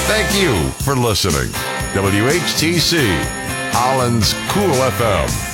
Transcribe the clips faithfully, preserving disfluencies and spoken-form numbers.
Thank you for listening. W H T C, Holland's Cool F M.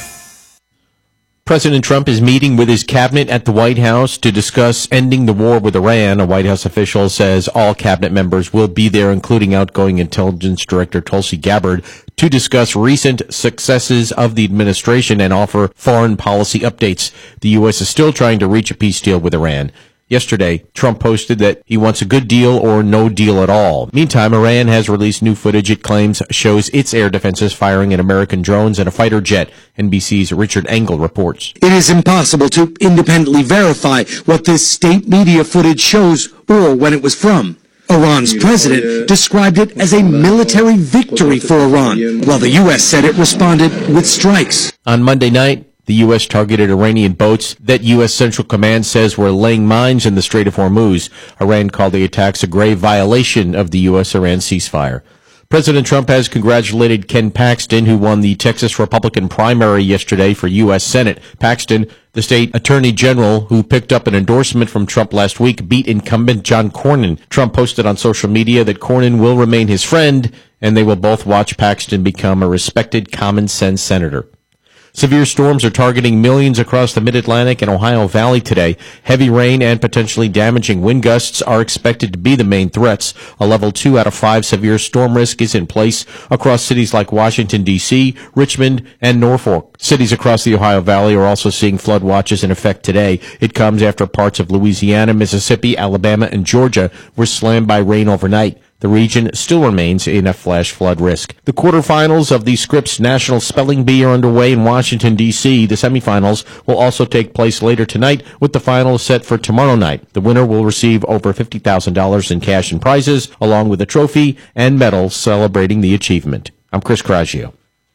President Trump is meeting with his cabinet at the White House to discuss ending the war with Iran. A White House official says all cabinet members will be there, including outgoing Intelligence Director Tulsi Gabbard, to discuss recent successes of the administration and offer foreign policy updates. The U S is still trying to reach a peace deal with Iran. Yesterday, Trump posted that he wants a good deal or no deal at all. Meantime, Iran has released new footage it claims shows its air defenses firing at American drones and a fighter jet. N B C's Richard Engel reports. It is impossible to independently verify what this state media footage shows or when it was from. Iran's president described it as a military victory for Iran, while the U S said it responded with strikes. On Monday night, the U S targeted Iranian boats that U S Central Command says were laying mines in the Strait of Hormuz. Iran called the attacks a grave violation of the U S-Iran ceasefire. President Trump has congratulated Ken Paxton, who won the Texas Republican primary yesterday for U S Senate. Paxton, the state attorney general who picked up an endorsement from Trump last week, beat incumbent John Cornyn. Trump posted on social media that Cornyn will remain his friend, and they will both watch Paxton become a respected common sense senator. Severe storms are targeting millions across the Mid-Atlantic and Ohio Valley today. Heavy rain and potentially damaging wind gusts are expected to be the main threats. A level two out of five severe storm risk is in place across cities like Washington, D C, Richmond, and Norfolk. Cities across the Ohio Valley are also seeing flood watches in effect today. It comes after parts of Louisiana, Mississippi, Alabama, and Georgia were slammed by rain overnight. The region still remains in a flash flood risk. The quarterfinals of the Scripps National Spelling Bee are underway in Washington, D C. The semifinals will also take place later tonight, with the finals set for tomorrow night. The winner will receive over fifty thousand dollars in cash and prizes, along with a trophy and medal celebrating the achievement. I'm Chris Cragio.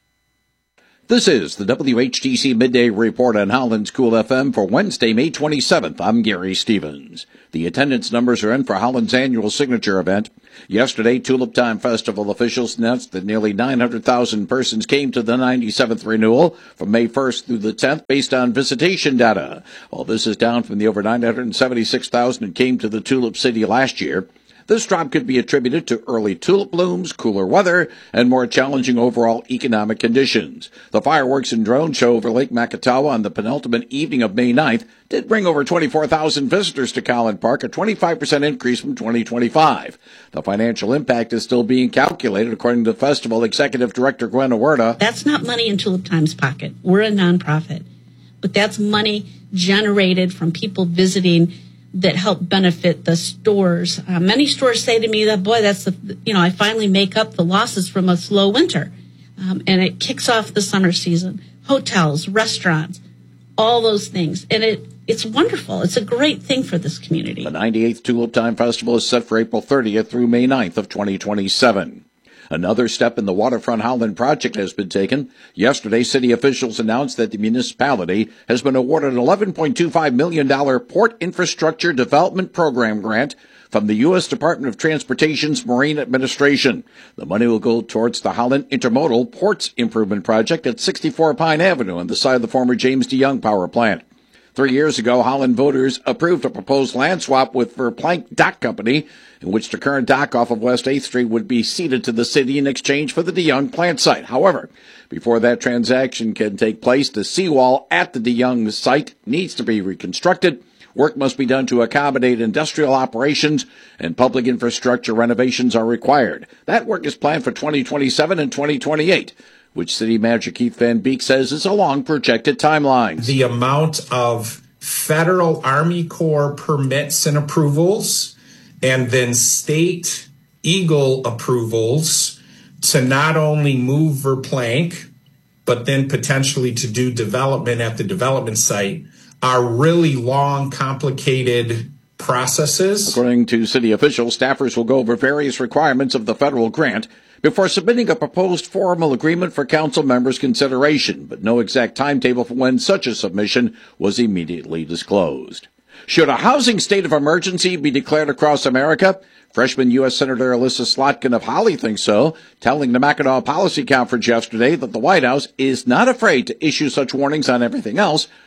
This is the W H T C Midday Report on Holland's Cool F M for Wednesday, May twenty-seventh. I'm Gary Stevens. The attendance numbers are in for Holland's annual signature event. Yesterday, Tulip Time Festival officials announced that nearly nine hundred thousand persons came to the ninety-seventh renewal from May first through the tenth based on visitation data. While this is down from the over nine hundred seventy-six thousand who came to the Tulip City last year, this drop could be attributed to early tulip blooms, cooler weather, and more challenging overall economic conditions. The fireworks and drone show over Lake Makatawa on the penultimate evening of May ninth did bring over twenty-four thousand visitors to Collin Park, a twenty-five percent increase from twenty twenty-five. The financial impact is still being calculated, according to Festival Executive Director Gwen Awerta. That's not money in Tulip Time's pocket. We're a nonprofit. But that's money generated from people visiting that help benefit the stores. Uh, many stores say to me that, boy, that's the, you know, I finally make up the losses from a slow winter. Um, and it kicks off the summer season. Hotels, restaurants, all those things. And it, it's wonderful. It's a great thing for this community. The ninety-eighth Tulip Time Festival is set for April thirtieth through May ninth of twenty twenty-seven. Another step in the Waterfront Holland project has been taken. Yesterday, city officials announced that the municipality has been awarded an eleven point two five million dollars Port Infrastructure Development Program grant from the U S Department of Transportation's Marine Administration. The money will go towards the Holland Intermodal Ports Improvement Project at sixty-four Pine Avenue on the site of the former James D. Young Power Plant. Three years ago, Holland voters approved a proposed land swap with Verplank Dock Company, in which the current dock off of West eighth Street would be ceded to the city in exchange for the DeYoung plant site. However, before that transaction can take place, the seawall at the DeYoung site needs to be reconstructed. Work must be done to accommodate industrial operations, and public infrastructure renovations are required. That work is planned for twenty twenty-seven and twenty twenty-eight. Which City Manager Keith Van Beek says is a long projected timeline. The amount of federal Army Corps permits and approvals, and then state Eagle approvals to not only move Verplank, but then potentially to do development at the development site are really long, complicated processes. According to city officials, staffers will go over various requirements of the federal grant before submitting a proposed formal agreement for council members' consideration, but no exact timetable for when such a submission was immediately disclosed. Should a housing state of emergency be declared across America? Freshman U S Senator Alyssa Slotkin of Holly thinks so, telling the Mackinac Policy Conference yesterday that the White House is not afraid to issue such warnings on everything else,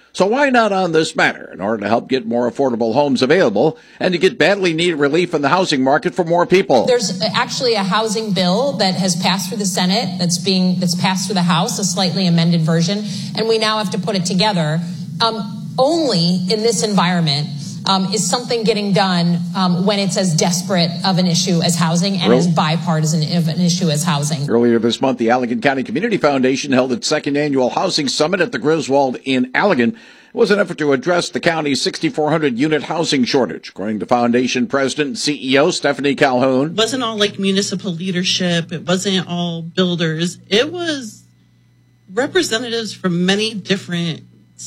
So why not on this matter in order to help get more affordable homes available and to get badly needed relief in the housing market for more people? There's actually a housing bill that has passed through the Senate that's being that's passed through the House, a slightly amended version, and we now have to put it together. Um, only in this environment um, is something getting done um, when it's as desperate of an issue as housing and really? as bipartisan of an issue as housing. Earlier this month, the Allegan County Community Foundation held its second annual housing summit at the Griswold in Allegan. It was an effort to address the county's sixty-four hundred unit housing shortage, according to Foundation President and C E O Stephanie Calhoun. It wasn't all like municipal leadership. It wasn't all builders. It was representatives from many different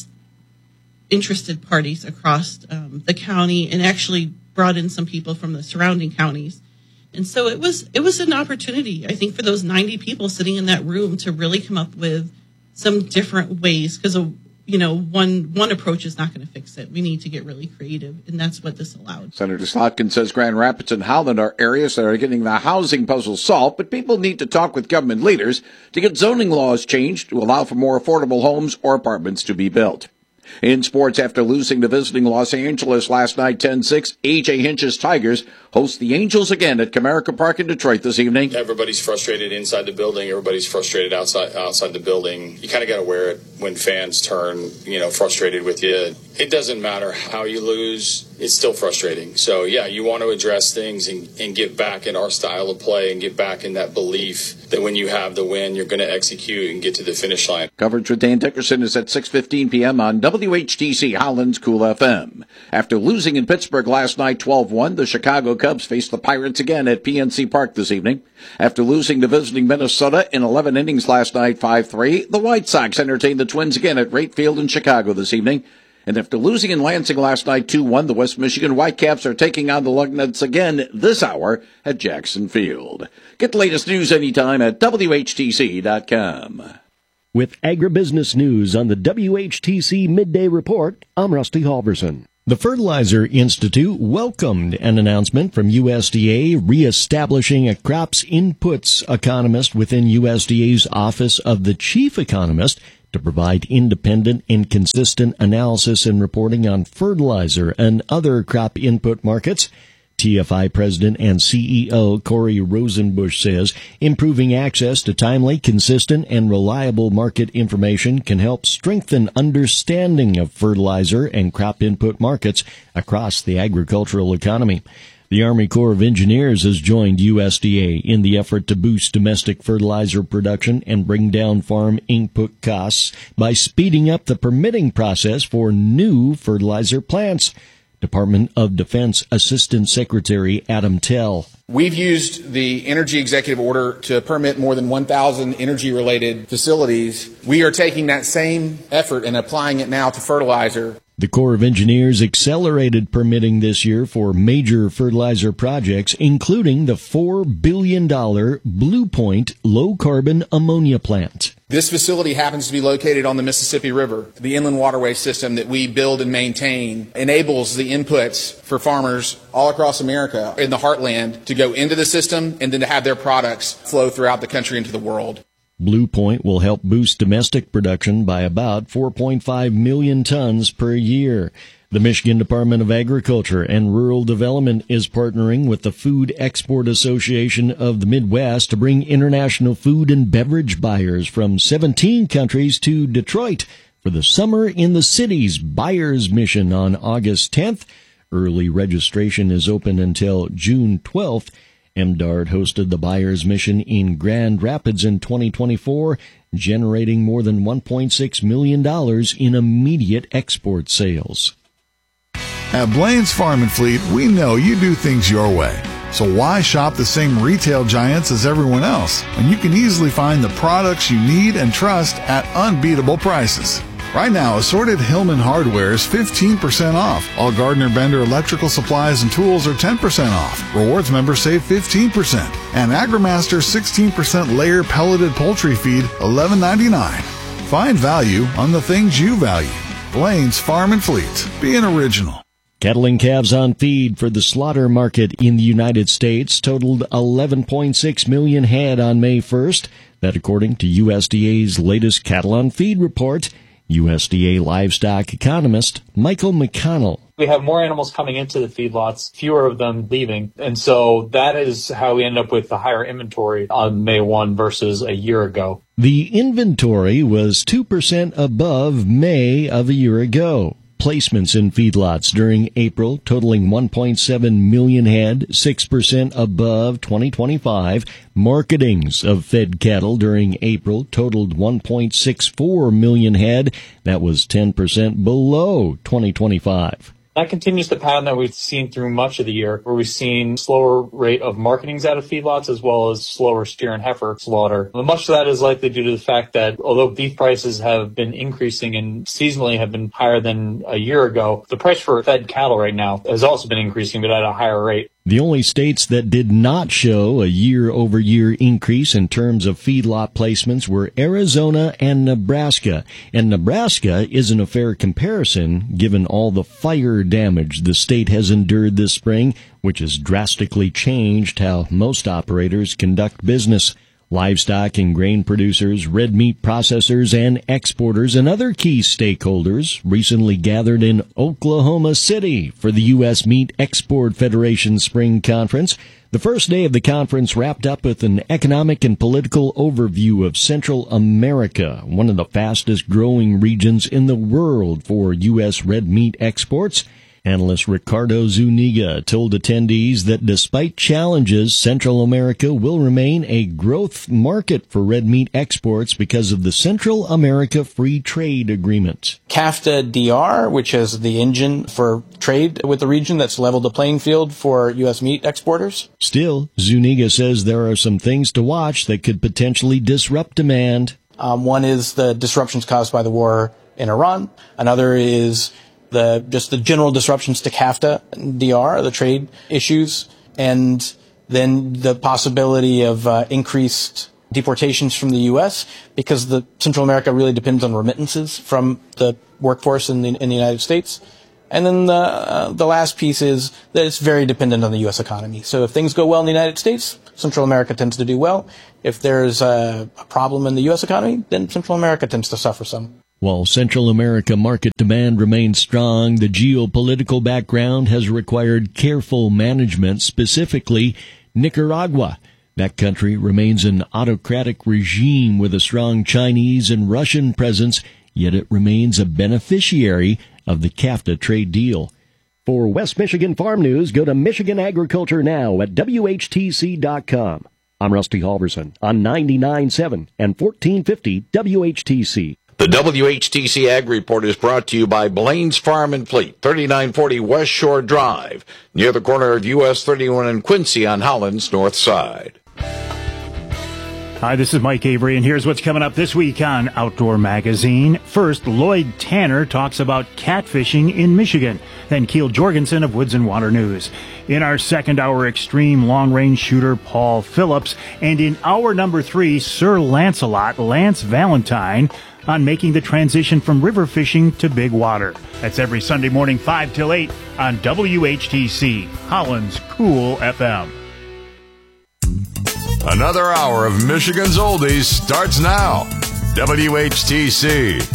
interested parties across um, the county, and actually brought in some people from the surrounding counties. And so it was it was an opportunity, I think, for those ninety people sitting in that room to really come up with some different ways, because you know, one one approach is not going to fix it. We need to get really creative, and that's what this allowed. Senator Slotkin says Grand Rapids and Holland are areas that are getting the housing puzzle solved, but people need to talk with government leaders to get zoning laws changed to allow for more affordable homes or apartments to be built. In sports, after losing to visiting Los Angeles last night ten six, A J Hinch's Tigers host the Angels again at Comerica Park in Detroit this evening. Everybody's frustrated inside the building. Everybody's frustrated outside outside the building. You kind of got to wear it when fans turn, you know, frustrated with you. It doesn't matter how you lose. It's still frustrating. So, yeah, you want to address things and, and get back in our style of play and get back in that belief that when you have the win, you're going to execute and get to the finish line. Coverage with Dan Dickerson is at six fifteen p.m. on W H T C Holland's Cool F M. After losing in Pittsburgh last night twelve one, the Chicago Cubs face the Pirates again at P N C Park this evening. After losing to visiting Minnesota in eleven innings last night five three, the White Sox entertain the Twins again at Wright Field in Chicago this evening. And after losing in Lansing last night two one, the West Michigan Whitecaps are taking on the Lugnuts again this hour at Jackson Field. Get the latest news anytime at W H T C dot com. With agribusiness news on the W H T C Midday Report, I'm Rusty Halverson. The Fertilizer Institute welcomed an announcement from U S D A reestablishing a crops inputs economist within U S D A's Office of the Chief Economist to provide independent and consistent analysis and reporting on fertilizer and other crop input markets. T F I President and C E O Corey Rosenbusch says improving access to timely, consistent, and reliable market information can help strengthen understanding of fertilizer and crop input markets across the agricultural economy. The Army Corps of Engineers has joined U S D A in the effort to boost domestic fertilizer production and bring down farm input costs by speeding up the permitting process for new fertilizer plants. Department of Defense Assistant Secretary Adam Tell. We've used the Energy Executive Order to permit more than one thousand energy-related facilities. We are taking that same effort and applying it now to fertilizer. The Corps of Engineers accelerated permitting this year for major fertilizer projects, including the four billion dollars Blue Point low-carbon ammonia plant. This facility happens to be located on the Mississippi River. The inland waterway system that we build and maintain enables the inputs for farmers all across America in the heartland to go into the system and then to have their products flow throughout the country into the world. Blue Point will help boost domestic production by about four point five million tons per year. The Michigan Department of Agriculture and Rural Development is partnering with the Food Export Association of the Midwest to bring international food and beverage buyers from seventeen countries to Detroit for the Summer in the Cities Buyers Mission on August tenth. Early registration is open until June twelfth. M D A R D hosted the Buyers Mission in Grand Rapids in twenty twenty-four, generating more than one point six million dollars in immediate export sales. At Blaine's Farm and Fleet, we know you do things your way. So why shop the same retail giants as everyone else when you can easily find the products you need and trust at unbeatable prices? Right now, assorted Hillman hardware is fifteen percent off. All Gardner Bender electrical supplies and tools are ten percent off. Rewards members save fifteen percent. And AgriMaster sixteen percent layer pelleted poultry feed, eleven ninety-nine. Find value on the things you value. Blaine's Farm and Fleet. Be an original. Cattle and calves on feed for the slaughter market in the United States totaled eleven point six million head on May first. That according to U S D A's latest cattle on feed report. U S D A livestock economist Michael McConnell. We have more animals coming into the feedlots, fewer of them leaving. And so that is how we end up with the higher inventory on May first versus a year ago. The inventory was two percent above May of a year ago. Placements in feedlots during April totaling one point seven million head, six percent above twenty twenty-five. Marketings of fed cattle during April totaled one point six four million head. That was ten percent below twenty twenty-five. That continues the pattern that we've seen through much of the year, where we've seen slower rate of marketings out of feedlots as well as slower steer and heifer slaughter. Much of that is likely due to the fact that although beef prices have been increasing and seasonally have been higher than a year ago, the price for fed cattle right now has also been increasing, but at a higher rate. The only states that did not show a year-over-year increase in terms of feedlot placements were Arizona and Nebraska. And Nebraska isn't a fair comparison given all the fire damage the state has endured this spring, which has drastically changed how most operators conduct business. Livestock and grain producers, red meat processors, and exporters and other key stakeholders recently gathered in Oklahoma City for the U S Meat Export Federation Spring Conference. The first day of the conference wrapped up with an economic and political overview of Central America, one of the fastest growing regions in the world for U S red meat exports. Analyst Ricardo Zuniga told attendees that despite challenges, Central America will remain a growth market for red meat exports because of the Central America Free Trade Agreement. CAFTA D R, which is the engine for trade with the region that's leveled the playing field for U S meat exporters. Still, Zuniga says there are some things to watch that could potentially disrupt demand. Um, one is the disruptions caused by the war in Iran. Another is the just the general disruptions to CAFTA D R, the trade issues, and then the possibility of uh, increased deportations from the U S because the Central America really depends on remittances from the workforce in the, in the United States. And then the uh, the last piece is that it's very dependent on the U S economy. So if things go well in the United States, Central America tends to do well. If there's a, a problem in the U S economy, then Central America tends to suffer some. While Central America market demand remains strong, the geopolitical background has required careful management, specifically Nicaragua. That country remains an autocratic regime with a strong Chinese and Russian presence, yet it remains a beneficiary of the CAFTA trade deal. For West Michigan Farm News, go to Michigan Agriculture Now at W H T C dot com. I'm Rusty Halverson on ninety-nine point seven and fourteen fifty W H T C. The W H T C Ag Report is brought to you by Blaine's Farm and Fleet, thirty-nine forty West Shore Drive, near the corner of U S thirty-one and Quincy on Holland's north side. Hi, this is Mike Avery, and here's what's coming up this week on Outdoor Magazine. First, Lloyd Tanner talks about catfishing in Michigan. Then Keel Jorgensen of Woods and Water News. In our second hour, extreme long-range shooter Paul Phillips. And in hour number three, Sir Lancelot, Lance Valentine, on making the transition from river fishing to big water. That's every Sunday morning, five till eight on W H T C, Holland's Cool F M. Another hour of Michigan's Oldies starts now. W H T C.